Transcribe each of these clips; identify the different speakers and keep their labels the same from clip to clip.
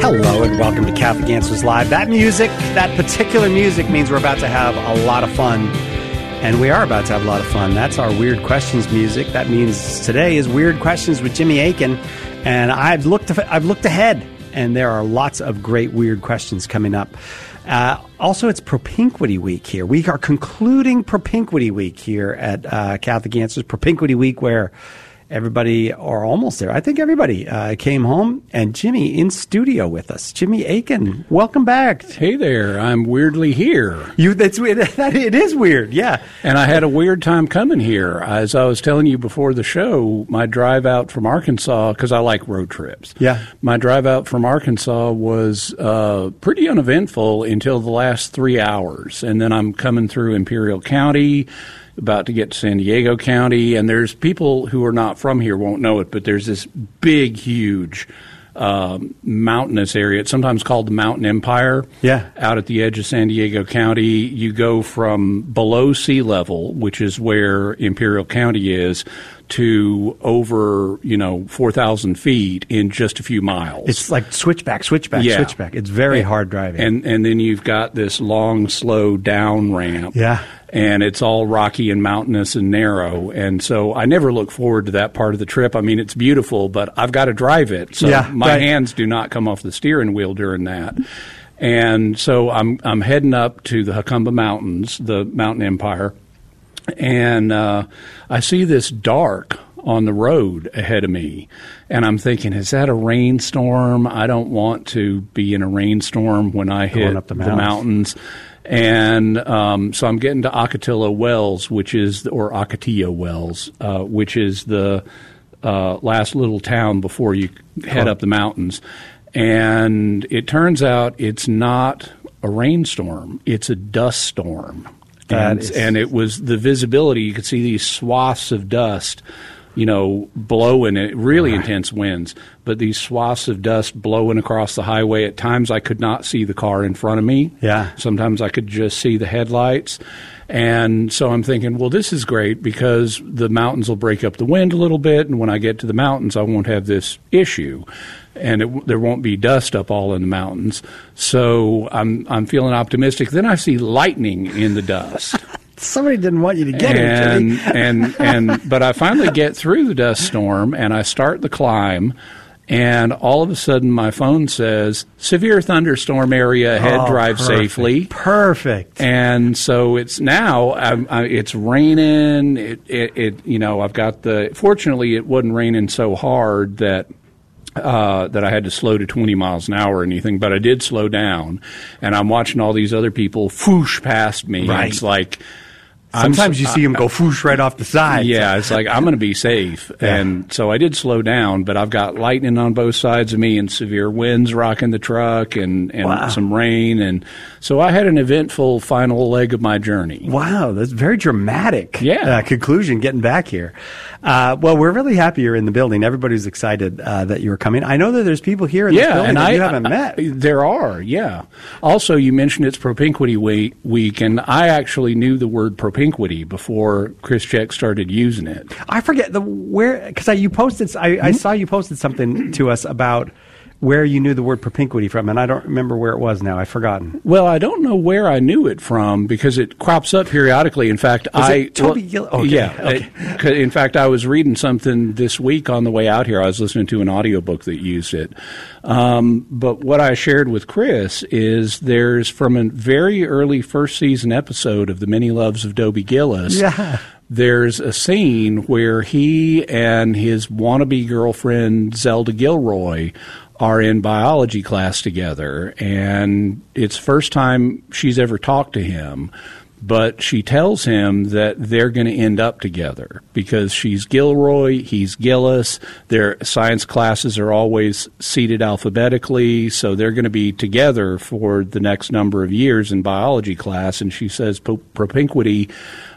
Speaker 1: Hello and welcome to Catholic Answers Live. That music, that particular music means we're about to have a lot of fun. And we are about to have a lot of fun. That's our Weird Questions music. That means today is Weird Questions with Jimmy Akin. And I've looked ahead, and there are lots of great weird questions coming up. Also, it's Propinquity Week here. We are concluding Propinquity Week here at Catholic Answers. Propinquity Week, where everybody, or almost there, I think everybody came home, and Jimmy in studio with us. Jimmy Akin, welcome back.
Speaker 2: Hey there, I'm weirdly here.
Speaker 1: It is weird, yeah.
Speaker 2: And I had a weird time coming here. As I was telling you before the show, my drive out from Arkansas, because I like road trips.
Speaker 1: Yeah.
Speaker 2: My drive out from Arkansas was pretty uneventful until the last 3 hours. And then I'm coming through Imperial County, about to get to San Diego County, and there's people who are not from here won't know it, but there's this big, huge mountainous area. It's sometimes called the Mountain Empire.
Speaker 1: Yeah. Out
Speaker 2: at the edge of San Diego County. You go from below sea level, which is where Imperial County is, to over, 4,000 feet in just a few miles.
Speaker 1: It's like switchback.
Speaker 2: Yeah.
Speaker 1: It's very hard driving.
Speaker 2: And then you've got this long, slow down ramp.
Speaker 1: Yeah.
Speaker 2: And it's all rocky and mountainous and narrow. And so I never look forward to that part of the trip. I mean, it's beautiful, but I've got to drive it. So my hands do not come off the steering wheel during that. And so I'm heading up to the Jacumba Mountains, the Mountain Empire. And I see this dark on the road ahead of me. And I'm thinking, is that a rainstorm? I don't want to be in a rainstorm when I hit
Speaker 1: up the
Speaker 2: mountains. And so I'm getting to Ocotillo Wells, or Ocotillo Wells, which is the last little town before you head up the mountains. And it turns out it's not a rainstorm. It's a dust storm. And it was the visibility. You could see these swaths of dust, blowing it, really intense winds, but these swaths of dust blowing across the highway. At times I could not see the car in front of me.
Speaker 1: Yeah.
Speaker 2: Sometimes I could just see the headlights. And so I'm thinking, well, this is great because the mountains will break up the wind a little bit, and when I get to the mountains, I won't have this issue. And there won't be dust up all in the mountains. So I'm feeling optimistic. Then I see lightning in the dust.
Speaker 1: Somebody didn't want you to get
Speaker 2: it. But I finally get through the dust storm, and I start the climb, and all of a sudden my phone says, severe thunderstorm area ahead, drive safely.
Speaker 1: Perfect.
Speaker 2: And so it's now, it's raining. I've got fortunately it wasn't raining so hard that I had to slow to 20 miles an hour or anything, but I did slow down, and I'm watching all these other people whoosh past me.
Speaker 1: Right.
Speaker 2: It's like
Speaker 1: sometimes you see them go whoosh right off the side.
Speaker 2: Yeah, it's like I'm going to be safe, and so I did slow down, but I've got lightning on both sides of me and severe winds rocking the truck and some rain, and so I had an eventful final leg of my journey.
Speaker 1: Wow, that's very dramatic. Conclusion getting back here. Well, we're really happy you're in the building. Everybody's excited that you're coming. I know that there's people here in this building that you haven't met.
Speaker 2: There are, yeah. Also, you mentioned it's Propinquity Week, and I actually knew the word propinquity before Chris Check started using it.
Speaker 1: I forget because you posted. I saw you posted something to us about where you knew the word propinquity from, and I don't remember where it was now. I've forgotten.
Speaker 2: Well, I don't know where I knew it from because it crops up periodically. In fact,
Speaker 1: Toby Gill? Okay.
Speaker 2: Yeah. Okay. In fact, I was reading something this week on the way out here. I was listening to an audiobook that used it. But what I shared with Chris is there's from a very early first season episode of The Many Loves of Dobie Gillis.
Speaker 1: Yeah.
Speaker 2: There's a scene where he and his wannabe girlfriend Zelda Gilroy are in biology class together, and it's the first time she's ever talked to him, but she tells him that they're going to end up together because she's Gilroy, he's Gillis. Their science classes are always seated alphabetically, so they're going to be together for the next number of years in biology class, and she says propinquity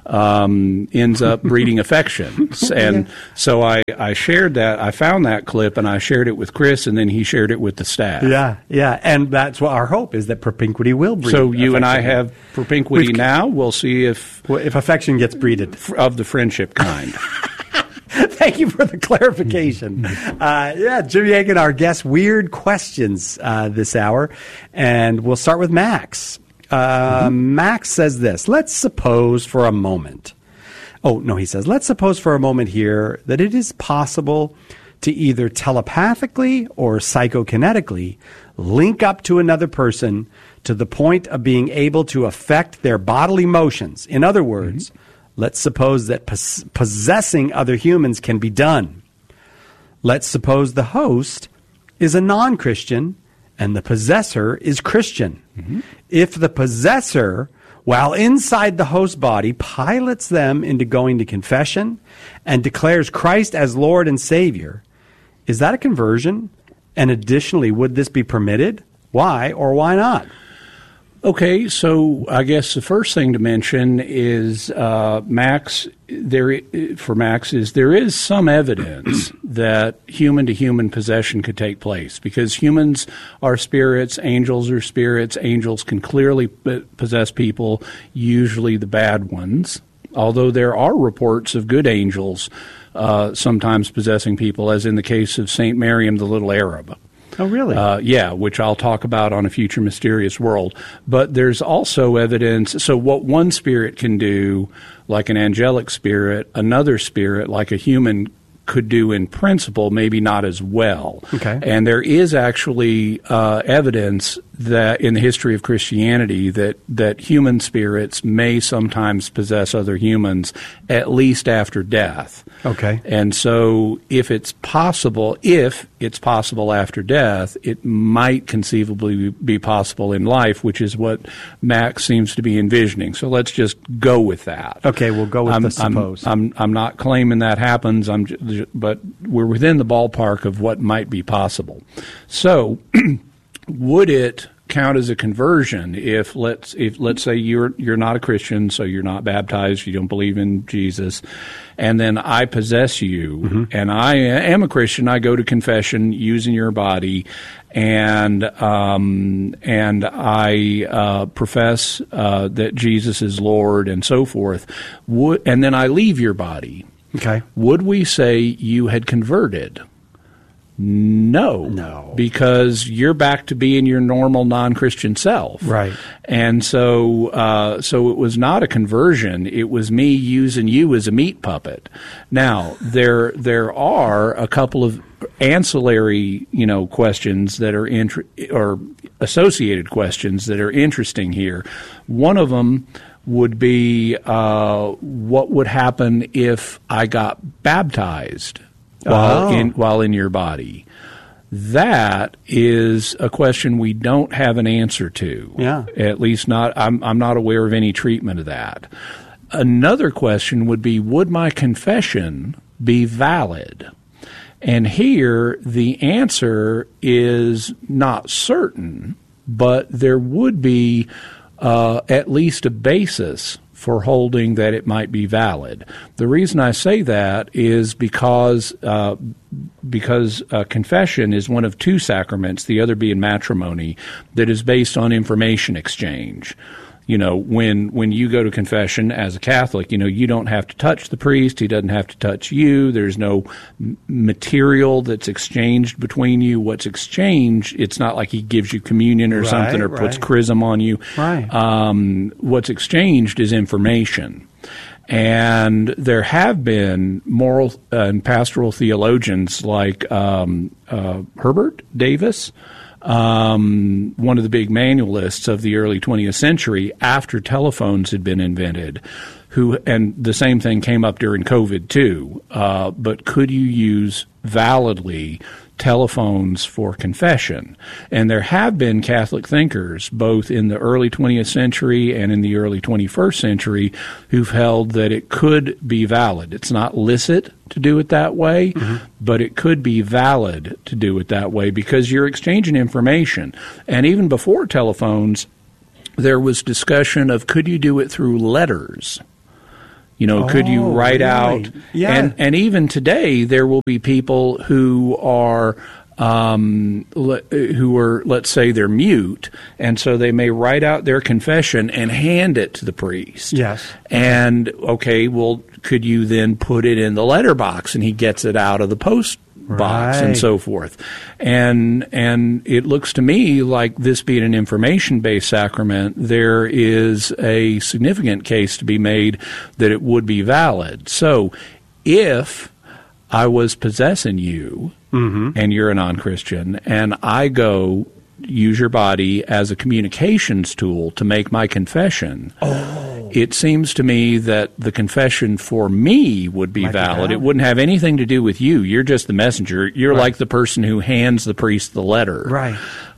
Speaker 2: ends up breeding affections. And so I shared that. I found that clip, and I shared it with Chris, and then he shared it with the staff.
Speaker 1: Yeah. And that's what our hope is, that propinquity will breed.
Speaker 2: So you and I have propinquity now. We'll see if
Speaker 1: affection gets breeded.
Speaker 2: Of the friendship kind.
Speaker 1: thank you for the clarification. Jim Yeagan, our guest, weird questions this hour. And we'll start with Max. Max says this. Let's suppose for a moment. He says, let's suppose for a moment here that it is possible to either telepathically or psychokinetically link up to another person to the point of being able to affect their bodily motions. In other words, let's suppose that possessing other humans can be done. Let's suppose the host is a non-Christian and the possessor is Christian. If the possessor, while inside the host body, pilots them into going to confession and declares Christ as Lord and Savior, is that a conversion? And additionally, would this be permitted? Why or why not?
Speaker 2: Okay, so I guess the first thing to mention is Max. There is some evidence that human-to-human possession could take place because humans are spirits, angels are spirits. Angels can clearly possess people, usually the bad ones. Although there are reports of good angels sometimes possessing people, as in the case of Saint Miriam the Little Arab.
Speaker 1: Oh, really?
Speaker 2: Which I'll talk about on a future Mysterious World. But there's also evidence. So what one spirit can do, like an angelic spirit, another spirit, like a human, could do in principle, maybe not as well.
Speaker 1: Okay.
Speaker 2: And there is actually evidence that in the history of Christianity that human spirits may sometimes possess other humans, at least after death.
Speaker 1: Okay.
Speaker 2: And so if it's possible after death, it might conceivably be possible in life, which is what Max seems to be envisioning. So let's just go with that.
Speaker 1: Okay, we'll go with the suppose.
Speaker 2: I'm not claiming that happens, but we're within the ballpark of what might be possible. So would it count as a conversion if let's say you're not a Christian, so you're not baptized, you don't believe in Jesus, and then I possess you, and I am a Christian, I go to confession using your body, and I profess that Jesus is Lord and so forth, and then I leave your body.
Speaker 1: Okay.
Speaker 2: Would we say you had converted? No. Because you're back to being your normal non-Christian self.
Speaker 1: Right.
Speaker 2: And so it was not a conversion. It was me using you as a meat puppet. Now, there are a couple of ancillary, questions that are or associated questions that are interesting here. One of them would be what would happen if I got baptized while in your body. That is a question we don't have an answer to.
Speaker 1: Yeah. At
Speaker 2: least not. I'm not aware of any treatment of that. Another question would be, would my confession be valid? And here the answer is not certain, but there would be at least a basis for holding that it might be valid. The reason I say that is because confession is one of two sacraments, the other being matrimony, that is based on information exchange. When you go to confession as a Catholic, you don't have to touch the priest. He doesn't have to touch you. There's no material that's exchanged between you. What's exchanged, it's not like he gives you communion or something or puts chrism on you.
Speaker 1: Right.
Speaker 2: What's exchanged is information. And there have been moral and pastoral theologians like Herbert Davis, one of the big manualists of the early 20th century after telephones had been invented, and the same thing came up during COVID too, but could you use validly telephones for confession? And there have been Catholic thinkers, both in the early 20th century and in the early 21st century, who've held that it could be valid. It's not licit to do it that way, but it could be valid to do it that way because you're exchanging information. And even before telephones, there was discussion of could you do it through letters? Could you write out?
Speaker 1: Yeah.
Speaker 2: And even today, there will be people who are, let's say they're mute, and so they may write out their confession and hand it to the priest.
Speaker 1: Yes.
Speaker 2: And, okay, well, could you then put it in the letterbox and he gets it out of the post box and so forth. And it looks to me like, this being an information-based sacrament, there is a significant case to be made that it would be valid. So if I was possessing you and you're a non-Christian, and I go use your body as a communications tool to make my confession, it seems to me that the confession for me would be valid. It wouldn't have anything to do with you. You're just the messenger. You're like the person who hands the priest the letter.
Speaker 1: Right.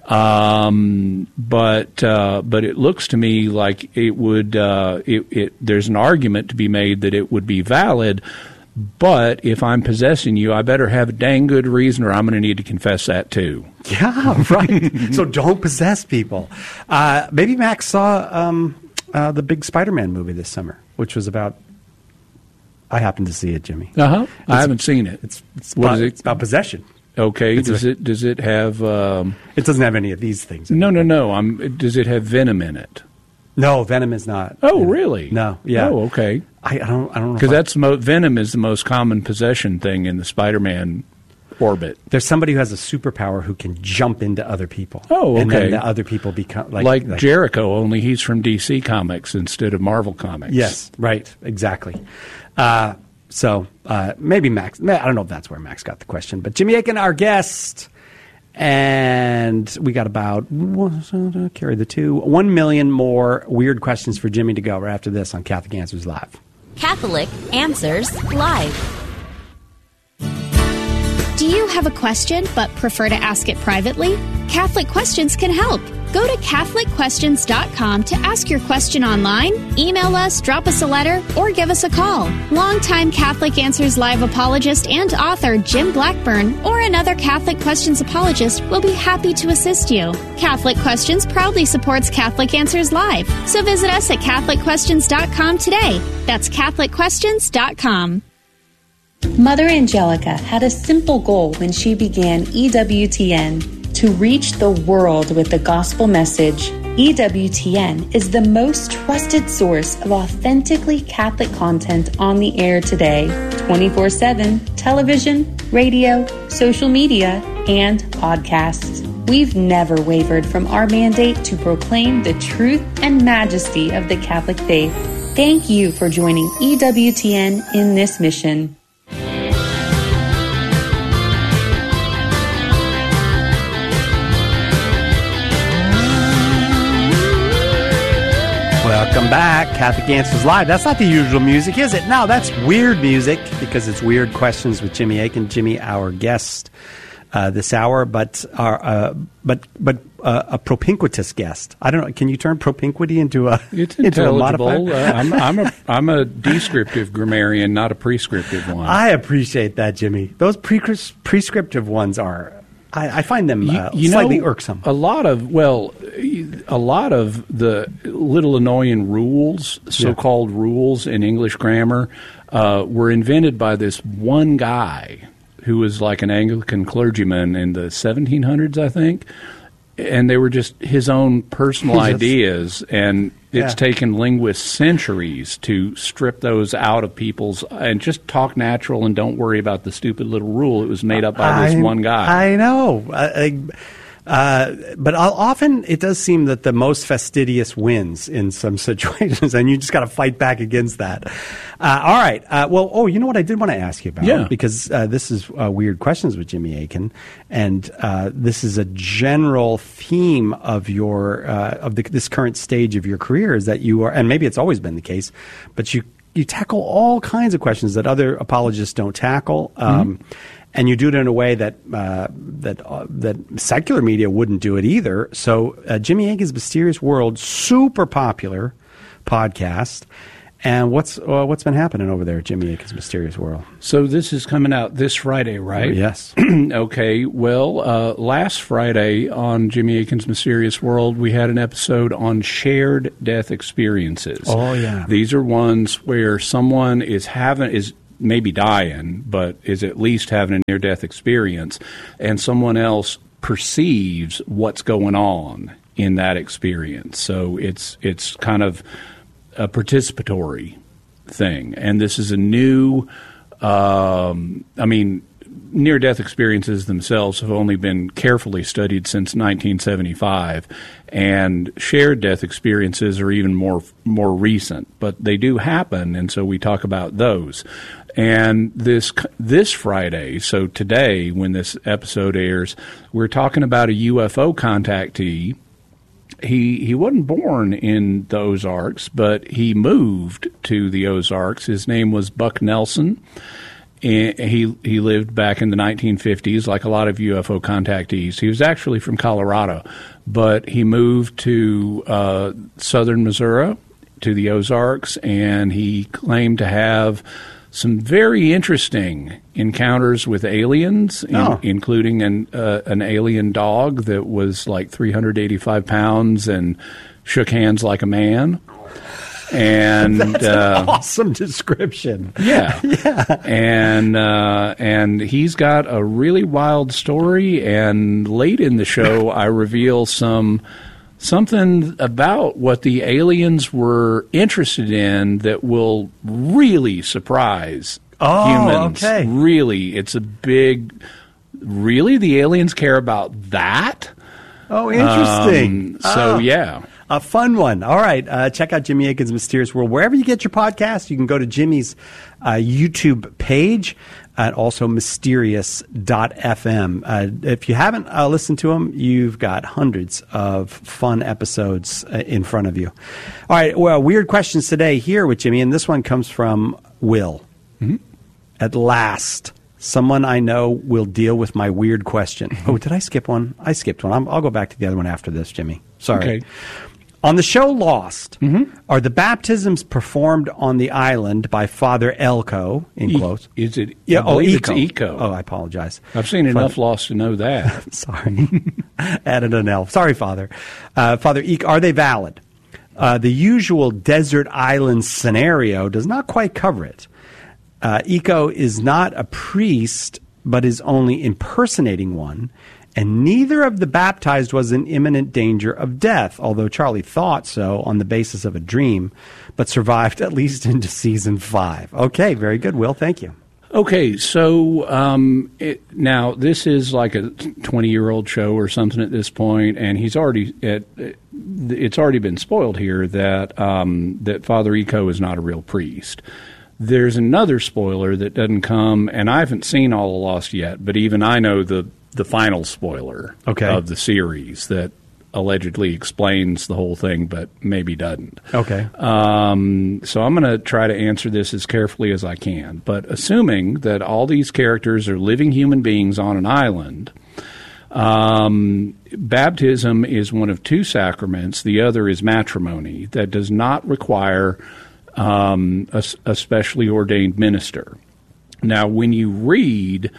Speaker 2: But it looks to me like it would. There's an argument to be made that it would be valid. But if I'm possessing you, I better have a dang good reason, or I'm going to need to confess that too.
Speaker 1: Yeah, right. So don't possess people. Maybe Max saw the big Spider-Man movie this summer, which was about. I happened to see it, Jimmy.
Speaker 2: I haven't seen it.
Speaker 1: It's about possession.
Speaker 2: Okay. Does it have?
Speaker 1: It doesn't have any of these things.
Speaker 2: No. Does it have venom in it?
Speaker 1: No, venom is not.
Speaker 2: Oh, really?
Speaker 1: No. Yeah.
Speaker 2: Oh, okay.
Speaker 1: I don't know.
Speaker 2: Because venom is the most common possession thing in the Spider-Man orbit.
Speaker 1: There's somebody who has a superpower who can jump into other people.
Speaker 2: Oh, okay.
Speaker 1: And then the other people become
Speaker 2: like Jericho, only he's from DC Comics instead of Marvel Comics.
Speaker 1: Yes, right, exactly. So maybe Max. I don't know if that's where Max got the question, but Jimmy Akin, our guest, and we got about carry the 1 million more weird questions for Jimmy to go right after this on Catholic Answers Live.
Speaker 3: Catholic Answers Live.
Speaker 4: Do you have a question but prefer to ask it privately? Catholic Questions can help. Go to CatholicQuestions.com to ask your question online, email us, drop us a letter, or give us a call. Longtime Catholic Answers Live apologist and author Jim Blackburn or another Catholic Questions apologist will be happy to assist you. Catholic Questions proudly supports Catholic Answers Live, so visit us at CatholicQuestions.com today. That's CatholicQuestions.com.
Speaker 5: Mother Angelica had a simple goal when she began EWTN: to reach the world with the gospel message. EWTN is the most trusted source of authentically Catholic content on the air today, 24/7, television, radio, social media, and podcasts. We've never wavered from our mandate to proclaim the truth and majesty of the Catholic faith. Thank you for joining EWTN in this mission.
Speaker 1: Welcome back, Catholic Answers Live. That's not the usual music, is it? No, that's weird music because it's Weird Questions with Jimmy Akin. Jimmy, our guest this hour, but a propinquitous guest. I don't know. Can you turn propinquity into a
Speaker 2: modifier? I'm a descriptive grammarian, not a prescriptive one.
Speaker 1: I appreciate that, Jimmy. Those prescriptive ones are. I find them slightly irksome.
Speaker 2: A lot of the little annoying rules, so-called rules in English grammar, were invented by this one guy who was like an Anglican clergyman in the 1700s, I think. And they were just his own personal ideas, and it's taken linguists centuries to strip those out of people's and just talk natural and don't worry about the stupid little rule. It was made up by this one guy.
Speaker 1: I know. But often it does seem that the most fastidious wins in some situations, and you just got to fight back against that. All right. You know what I did want to ask you about?
Speaker 2: Yeah.
Speaker 1: Because this is Weird Questions with Jimmy Akin, and this is a general theme of your this current stage of your career is that you are, and maybe it's always been the case, but you tackle all kinds of questions that other apologists don't tackle. And you do it in a way that secular media wouldn't do it either. So Jimmy Akin's Mysterious World, super popular podcast. And what's been happening over there at Jimmy Akin's Mysterious World?
Speaker 2: So this is coming out this Friday, right?
Speaker 1: Oh, yes.
Speaker 2: Okay. Well, last Friday on Jimmy Akin's Mysterious World, we had an episode on shared death experiences.
Speaker 1: Oh, yeah.
Speaker 2: These are ones where someone is maybe dying, but is at least having a near-death experience, and someone else perceives what's going on in that experience. So it's kind of a participatory thing. And this is a new, near-death experiences themselves have only been carefully studied since 1975, and shared death experiences are even more recent. But they do happen, and so we talk about those. And this Friday, so today when this episode airs, we're talking about a UFO contactee. He wasn't born in the Ozarks, but he moved to the Ozarks. His name was Buck Nelson. And he lived back in the 1950s, like a lot of UFO contactees. He was actually from Colorado, but he moved to southern Missouri, to the Ozarks, and he claimed to have some very interesting encounters with aliens, including an alien dog that was like 385 pounds and shook hands like a man. And
Speaker 1: that's an awesome description.
Speaker 2: Yeah. And he's got a really wild story. And late in the show, I reveal something about what the aliens were interested in that will really surprise humans. Okay. Really, it's a big. Really, the aliens care about that?
Speaker 1: Oh, interesting.
Speaker 2: Yeah.
Speaker 1: A fun one. All right. Check out Jimmy Akin's Mysterious World. Wherever you get your podcast, you can go to Jimmy's YouTube page and also mysterious.fm. If you haven't listened to him, you've got hundreds of fun episodes in front of you. All right. Well, weird questions today here with Jimmy, and this one comes from Will. Mm-hmm. At last, someone I know will deal with my weird question. Oh, did I skip one? I skipped one. I'll go back to the other one after this, Jimmy. Sorry. Okay. On the show Lost, are the baptisms performed on the island by Father Elko, in quotes?
Speaker 2: Is it?
Speaker 1: Yeah,
Speaker 2: it's Eco.
Speaker 1: Oh, I apologize.
Speaker 2: I've seen enough Lost to know that.
Speaker 1: Sorry. Added an L. Sorry, Father. Father Eco, are they valid? The usual desert island scenario does not quite cover it. Eco is not a priest, but is only impersonating one. And neither of the baptized was in imminent danger of death, although Charlie thought so on the basis of a dream, but survived at least into season 5. Okay, very good, Will. Thank you.
Speaker 2: Okay, so now this is like a 20-year-old show or something at this point, and it's already been spoiled here that that Father Eco is not a real priest. There's another spoiler that doesn't come, and I haven't seen all of Lost yet, but even I know the final spoiler of the series that allegedly explains the whole thing, but maybe doesn't.
Speaker 1: Okay.
Speaker 2: So I'm going to try to answer this as carefully as I can. But assuming that all these characters are living human beings on an island, baptism is one of two sacraments. The other is matrimony that does not require a specially ordained minister. Now, when you read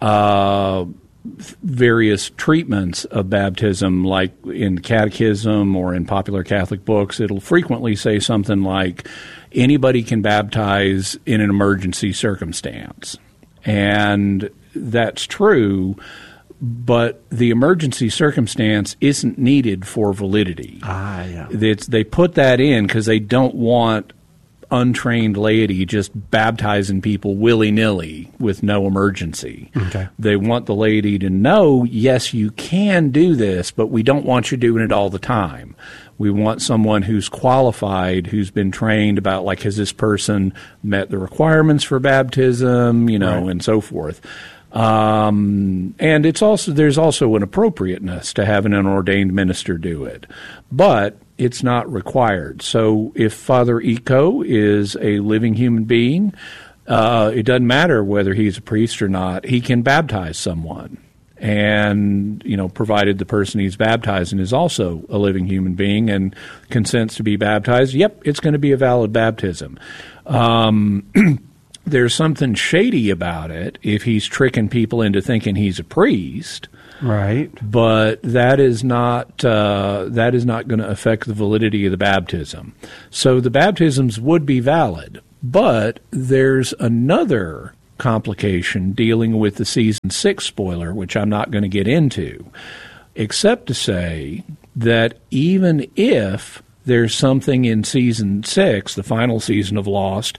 Speaker 2: various treatments of baptism, like in catechism or in popular Catholic books, it'll frequently say something like, anybody can baptize in an emergency circumstance. And that's true, but the emergency circumstance isn't needed for validity.
Speaker 1: Yeah.
Speaker 2: They put that in because they don't want untrained laity just baptizing people willy-nilly with no emergency.
Speaker 1: Okay.
Speaker 2: They want the laity to know, yes, you can do this, but we don't want you doing it all the time. We want someone who's qualified, who's been trained about, like, has this person met the requirements for baptism, right, and so forth. And there's also an appropriateness to having an ordained minister do it. But it's not required. So if Father Eco is a living human being, it doesn't matter whether he's a priest or not. He can baptize someone. And, provided the person he's baptizing is also a living human being and consents to be baptized, yep, it's going to be a valid baptism. There's something shady about it if he's tricking people into thinking he's a priest.
Speaker 1: Right.
Speaker 2: But that is not going to affect the validity of the baptism. So the baptisms would be valid, but there's another complication dealing with the season 6 spoiler, which I'm not going to get into, except to say that even if there's something in season 6, the final season of Lost,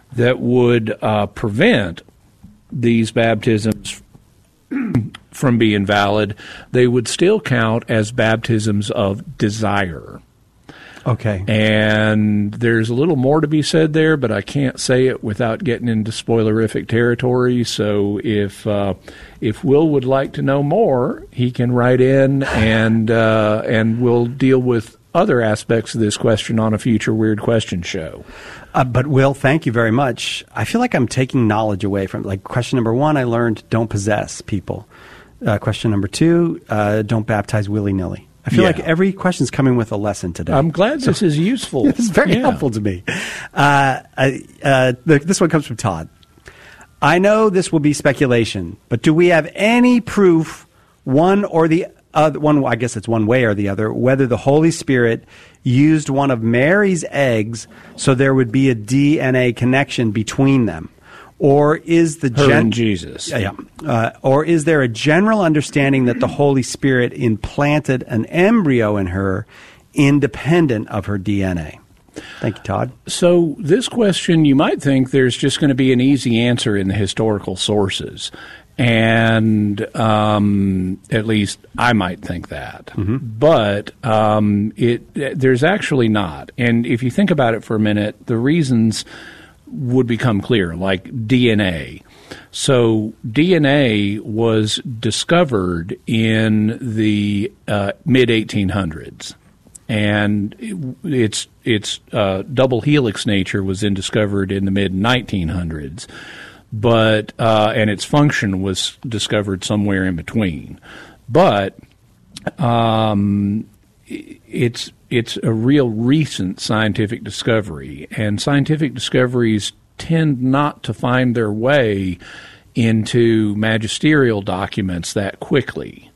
Speaker 2: that would prevent these baptisms from being valid. They would still count as baptisms of desire.
Speaker 1: Okay.
Speaker 2: And there's a little more to be said there, but I can't say it without getting into spoilerific territory. So if Will would like to know more, he can write in, and we'll deal with other aspects of this question on a future Weird Question show.
Speaker 1: But Will, thank you very much. I feel like I'm taking knowledge away from, like, question number 1, I learned don't possess people. Question number 2, don't baptize willy-nilly. I feel like every question's coming with a lesson today.
Speaker 2: I'm glad this is useful.
Speaker 1: This is very helpful to me. This one comes from Todd. I know this will be speculation, but do we have any proof, one or the other, I guess it's one way or the other, whether the Holy Spirit used one of Mary's eggs so there would be a DNA connection between them? Or is
Speaker 2: Jesus?
Speaker 1: Or is there a general understanding that the Holy Spirit implanted an embryo in her, independent of her DNA? Thank you, Todd.
Speaker 2: So this question, you might think there's just going to be an easy answer in the historical sources, and at least I might think that. Mm-hmm. But there's actually not. And if you think about it for a minute, the reasons would become clear, like DNA. So DNA was discovered in the mid-1800s, and its double helix nature was then discovered in the mid-1900s, but and its function was discovered somewhere in between. But it's a real recent scientific discovery, and scientific discoveries tend not to find their way into magisterial documents that quickly.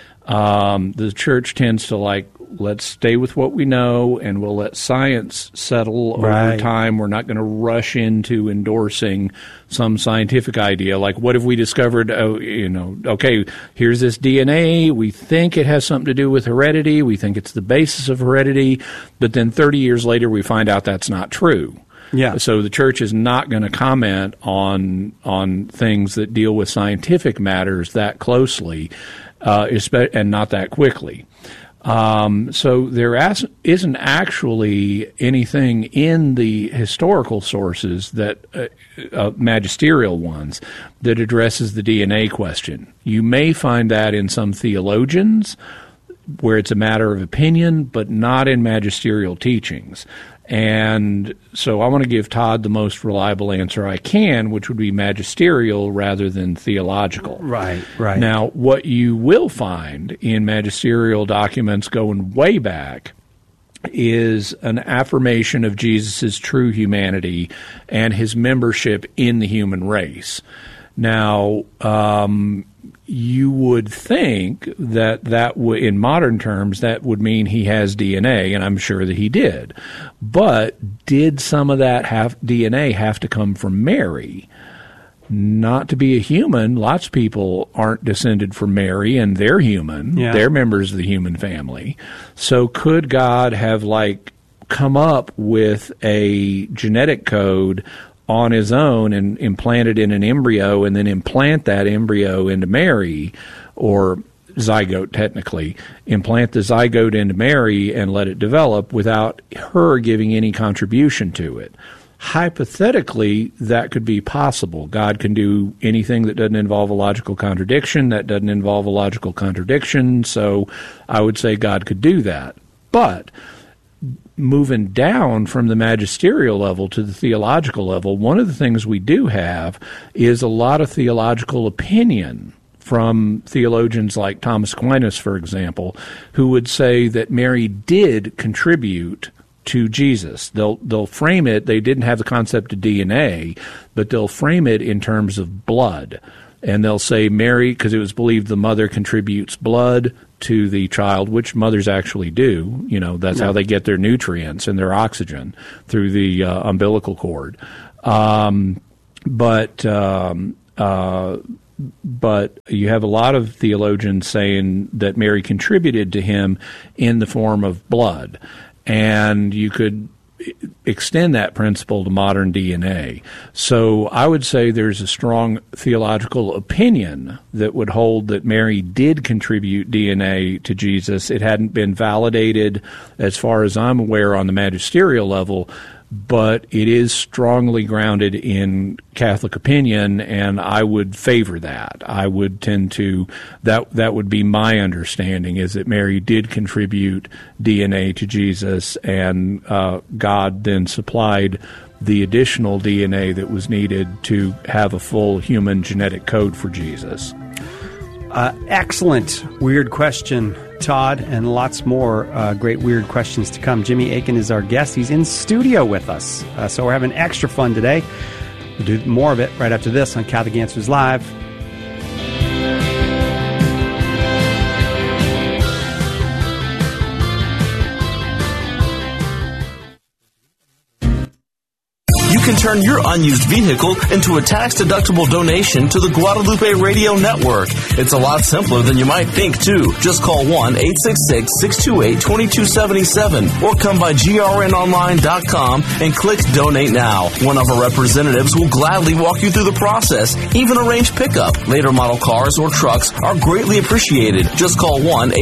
Speaker 2: The church tends to let's stay with what we know, and we'll let science settle over time. We're not going to rush into endorsing some scientific idea. Like, what have we discovered? Okay, here's this DNA. We think it has something to do with heredity. We think it's the basis of heredity. But then 30 years later, we find out that's not true. Yeah. So the church is not going to comment on things that deal with scientific matters that closely, and not that quickly. So there isn't actually anything in the historical sources that magisterial ones that addresses the DNA question. You may find that in some theologians where it's a matter of opinion, but not in magisterial teachings. And so I want to give Todd the most reliable answer I can, which would be magisterial rather than theological.
Speaker 1: Right.
Speaker 2: Now, what you will find in magisterial documents going way back is an affirmation of Jesus' true humanity and his membership in the human race. Now, you would think that in modern terms, that would mean he has DNA, and I'm sure that he did. But did some of that DNA have to come from Mary? Not to be a human, lots of people aren't descended from Mary, and they're human. Yeah. They're members of the human family. So could God have, come up with a genetic code on his own and implant it in an embryo, and then implant that embryo into Mary, or zygote technically, implant the zygote into Mary and let it develop without her giving any contribution to it? Hypothetically, that could be possible. God can do anything that doesn't involve a logical contradiction. That doesn't involve a logical contradiction, so I would say God could do that. But moving down from the magisterial level to the theological level, one of the things we do have is a lot of theological opinion from theologians like Thomas Aquinas, for example, who would say that Mary did contribute to Jesus. They'll frame it, they didn't have the concept of DNA, but they'll frame it in terms of blood. And they'll say Mary, because it was believed the mother contributes blood to the child, which mothers actually do. That's how they get their nutrients and their oxygen, through the umbilical cord. But you have a lot of theologians saying that Mary contributed to him in the form of blood. And you could extend that principle to modern DNA. So I would say there's a strong theological opinion that would hold that Mary did contribute DNA to Jesus. It hadn't been validated, as far as I'm aware, on the magisterial level, but it is strongly grounded in Catholic opinion, and I would favor that. I would tend to, that would be my understanding, is that Mary did contribute DNA to Jesus, and God then supplied the additional DNA that was needed to have a full human genetic code for Jesus.
Speaker 1: Excellent weird question, Todd, and lots more great weird questions to come. Jimmy Akin is our guest. He's in studio with us, so we're having extra fun today. We'll do more of it right after this on Catholic Answers Live.
Speaker 6: You can turn your unused vehicle into a tax-deductible donation to the Guadalupe Radio Network. It's a lot simpler than you might think, too. Just call 1-866-628-2277 or come by grnonline.com and click Donate Now. One of our representatives will gladly walk you through the process, even arrange pickup. Later model cars or trucks are greatly appreciated. Just call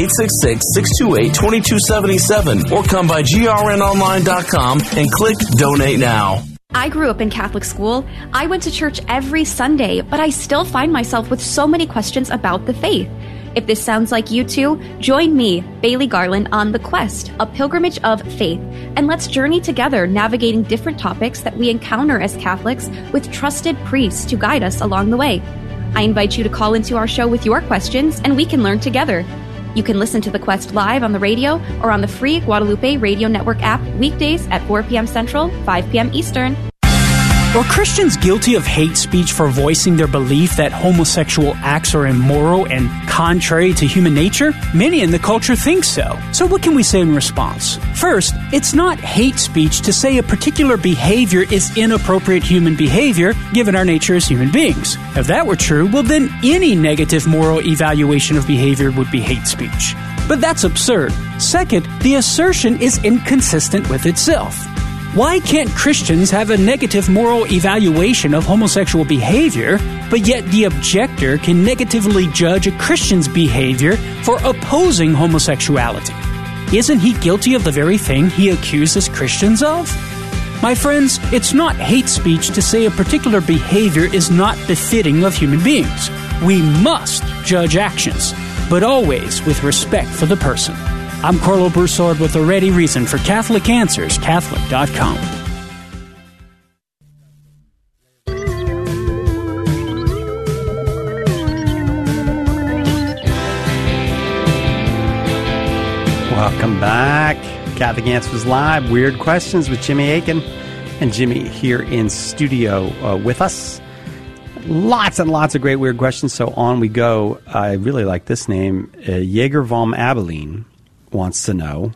Speaker 6: 1-866-628-2277 or come by grnonline.com and click Donate Now.
Speaker 7: I grew up in Catholic school. I went to church every Sunday, but I still find myself with so many questions about the faith. If this sounds like you too, join me, Bailey Garland, on The Quest, a pilgrimage of faith, and let's journey together navigating different topics that we encounter as Catholics with trusted priests to guide us along the way. I invite you to call into our show with your questions, and we can learn together. You can listen to The Quest live on the radio or on the free Guadalupe Radio Network app weekdays at 4 p.m. Central, 5 p.m. Eastern.
Speaker 8: Are Christians guilty of hate speech for voicing their belief that homosexual acts are immoral and contrary to human nature? Many in the culture think so. So what can we say in response? First, it's not hate speech to say a particular behavior is inappropriate human behavior given our nature as human beings. If that were true, well then any negative moral evaluation of behavior would be hate speech. But that's absurd. Second, the assertion is inconsistent with itself. Why can't Christians have a negative moral evaluation of homosexual behavior, but yet the objector can negatively judge a Christian's behavior for opposing homosexuality? Isn't he guilty of the very thing he accuses Christians of? My friends, it's not hate speech to say a particular behavior is not befitting of human beings. We must judge actions, but always with respect for the person. I'm Carlo Broussard with a ready reason for Catholic Answers, Catholic.com.
Speaker 1: Welcome back. Catholic Answers Live. Weird Questions with Jimmy Akin. And Jimmy here in studio with us. Lots and lots of great weird questions, so on we go. I really like this name. Jaeger vom Abilene wants to know.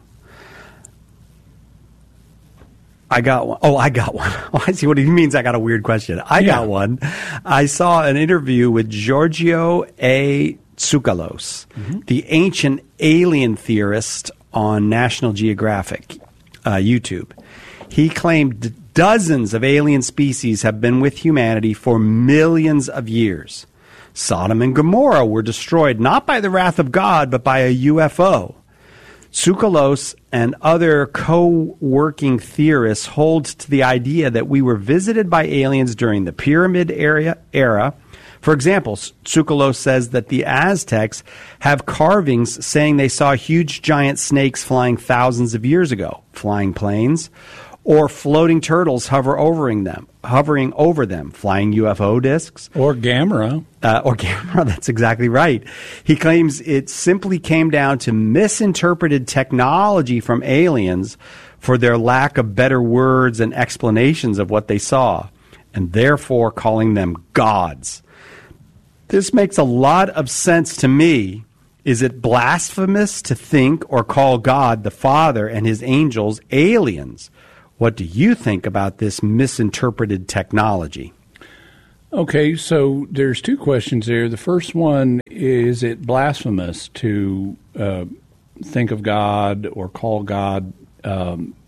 Speaker 1: I got one. Oh, I got one. Oh, I see what he means. I got a weird question. I got one. I saw an interview with Giorgio A. Tsoukalos, the ancient alien theorist on National Geographic YouTube. He claimed dozens of alien species have been with humanity for millions of years. Sodom and Gomorrah were destroyed not by the wrath of God, but by a UFO. Tsoukalos and other co-working theorists hold to the idea that we were visited by aliens during the Pyramid era. For example, Tsoukalos says that the Aztecs have carvings saying they saw huge giant snakes flying thousands of years ago, flying planes, or floating turtles hovering over them, flying UFO discs.
Speaker 2: Or Gamera.
Speaker 1: That's exactly right. He claims it simply came down to misinterpreted technology from aliens for their lack of better words and explanations of what they saw, and therefore calling them gods. This makes a lot of sense to me. Is it blasphemous to think or call God the Father and his angels aliens? What do you think about this misinterpreted technology?
Speaker 2: Okay, so there's two questions there. The first one, is it blasphemous to think of God or call God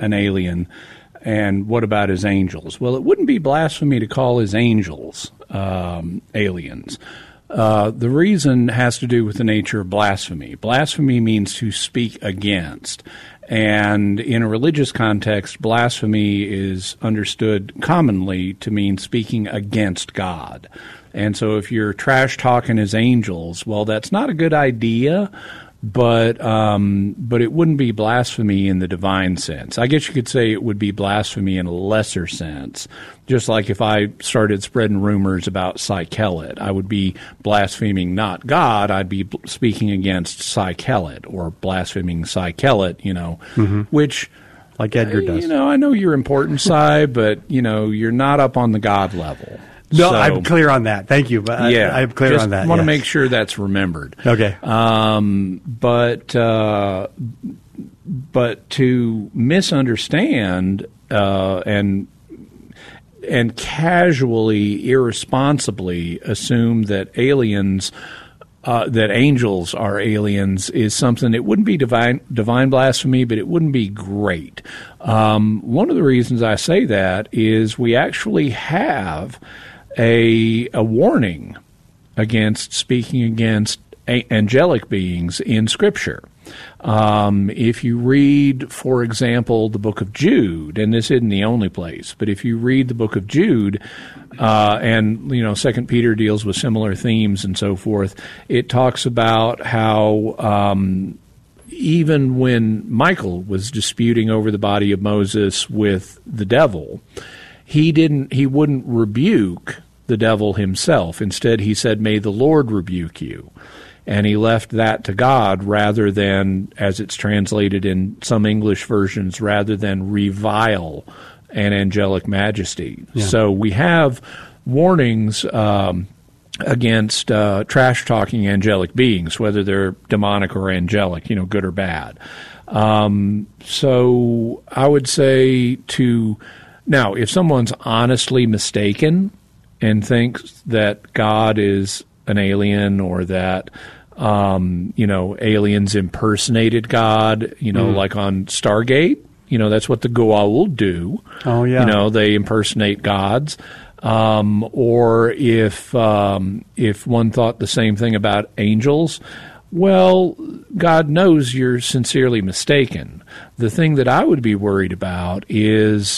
Speaker 2: an alien. And what about his angels? Well, it wouldn't be blasphemy to call his angels aliens. The reason has to do with the nature of blasphemy. Blasphemy means to speak against. And in a religious context, blasphemy is understood commonly to mean speaking against God. And so if you're trash-talking his angels, well, that's not a good idea, but it wouldn't be blasphemy in the divine sense. I guess you could say it would be blasphemy in a lesser sense. Just like if I started spreading rumors about Cy-Kellett, I would be blaspheming not God, I'd be speaking against Cy-Kellett or blaspheming Cy-Kellett, which,
Speaker 1: like Edgar does.
Speaker 2: I know you're important, Cy, but, you're not up on the God level.
Speaker 1: No, so, I'm clear on that. Thank you. But I'm clear on that.
Speaker 2: I want to make sure that's remembered.
Speaker 1: Okay.
Speaker 2: But to misunderstand and casually, irresponsibly assume that that angels are aliens is something. It wouldn't be divine blasphemy, but it wouldn't be great. One of the reasons I say that is we actually have a warning against speaking against angelic beings in Scripture. If you read, for example, the book of Jude, and this isn't the only place, but if you read the book of Jude, and 2 Peter deals with similar themes and so forth, it talks about how even when Michael was disputing over the body of Moses with the devil, he wouldn't rebuke the devil himself. Instead, he said, "May the Lord rebuke you." And he left that to God rather than, as it's translated in some English versions, rather than revile an angelic majesty. Yeah. So we have warnings against trash-talking angelic beings, whether they're demonic or angelic, good or bad. So I would say now, if someone's honestly mistaken and thinks that God is an alien or that, aliens impersonated God, like on Stargate, that's what the Goa'uld do.
Speaker 1: Oh, yeah.
Speaker 2: They impersonate gods. Or if one thought the same thing about angels, well, God knows you're sincerely mistaken. The thing that I would be worried about is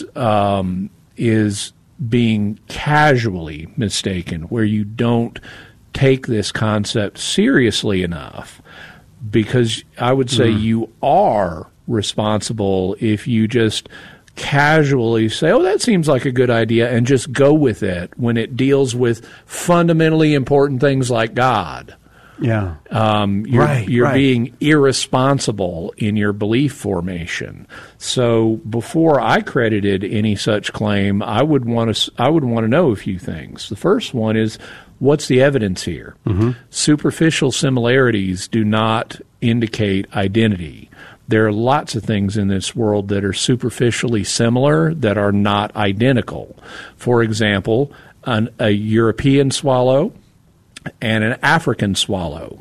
Speaker 2: being casually mistaken, where you don't take this concept seriously enough, because I would say you are responsible if you just casually say, "Oh, that seems like a good idea," and just go with it when it deals with fundamentally important things like God.
Speaker 1: Yeah.
Speaker 2: You're being irresponsible in your belief formation. So before I credited any such claim, I would want to know a few things. The first one is, what's the evidence here? Mm-hmm. Superficial similarities do not indicate identity. There are lots of things in this world that are superficially similar that are not identical. For example, a European swallow and an African swallow.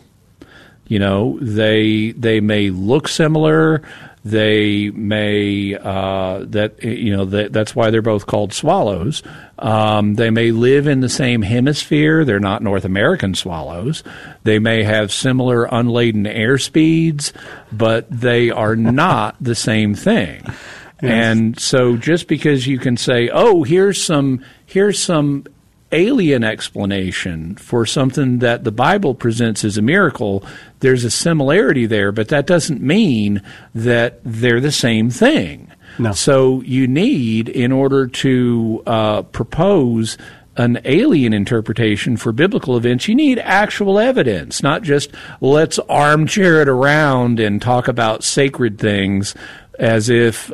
Speaker 2: They may look similar. They may that's why they're both called swallows. They may live in the same hemisphere. They're not North American swallows. They may have similar unladen air speeds, but they are not the same thing. Yes. And so just because you can say, "Oh, here's some alien explanation for something that the Bible presents as a miracle," there's a similarity there, but that doesn't mean that they're the same thing.
Speaker 1: No.
Speaker 2: So you need, in order to propose an alien interpretation for biblical events, you need actual evidence, not just let's armchair it around and talk about sacred things as if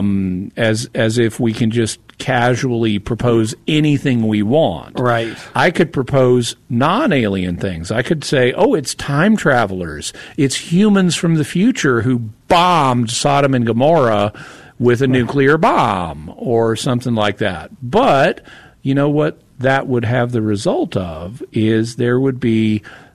Speaker 2: we can just casually propose anything we want.
Speaker 1: Right.
Speaker 2: I could propose non-alien things. I could say, "Oh, it's time travelers. It's humans from the future who bombed Sodom and Gomorrah with a nuclear bomb," or something like that. But you know what that would have the result of is there would be